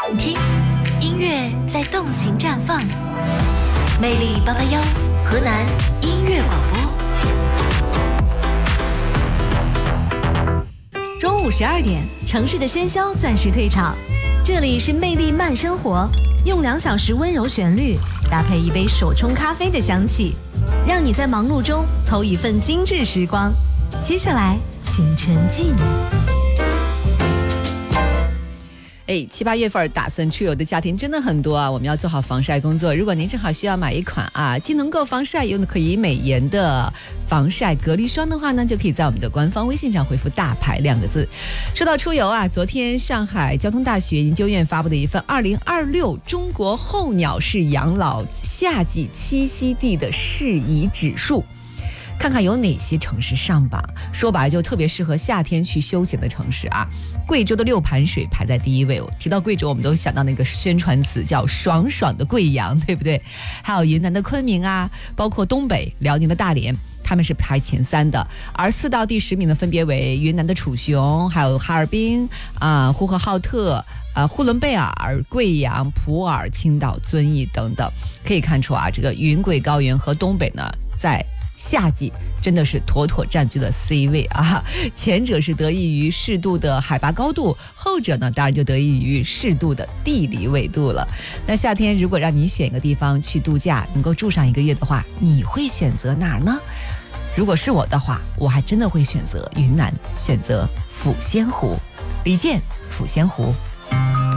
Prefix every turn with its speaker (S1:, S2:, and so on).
S1: 听，音乐在动情绽放。魅力881，河南音乐广播。中午12点，城市的喧嚣暂时退场，这里是魅力慢生活，用2小时温柔旋律搭配一杯手冲咖啡的香气，让你在忙碌中偷一份精致时光。接下来，请沉浸。
S2: 7、8月份打算出游的家庭真的很多啊，我们要做好防晒工作。如果您正好需要买一款既能够防晒又可以美颜的防晒隔离霜的话呢，就可以在我们的官方微信上回复大牌2个字。说到出游昨天上海交通大学研究院发布的一份2026中国候鸟式养老夏季栖息地的适宜指数，看看有哪些城市上榜。说白了就特别适合夏天去休闲的城市贵州的六盘水排在第1位。提到贵州，我们都想到那个宣传词叫爽爽的贵阳，对不对？还有云南的昆明包括东北辽宁的大连，他们是排前3的。而4到第10名呢，分别为云南的楚雄，还有哈尔滨呼和浩特呼伦贝尔、贵阳、普洱、青岛、遵义等等。可以看出这个云贵高原和东北呢，在夏季真的是妥妥占据了 C 位前者是得益于适度的海拔高度，后者呢当然就得益于适度的地理纬度了。那夏天如果让你选一个地方去度假，能够住上1个月的话，你会选择哪儿呢？如果是我的话，我还真的会选择云南，选择抚仙湖。李健，抚仙湖。